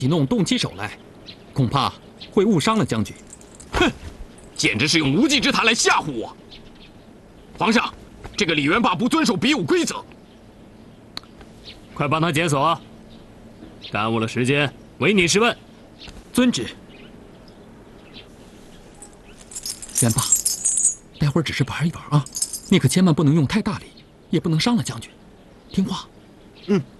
弄动起手来，恐怕会误伤了将军。 哼，简直是用无稽之谈来吓唬我！皇上，这个李元霸不遵守比武规则， 快帮他解锁，耽误了时间，唯你是问。 遵旨。元霸，待会儿只是玩一玩啊，你可千万不能用太大力，也不能伤了将军，听话。 嗯。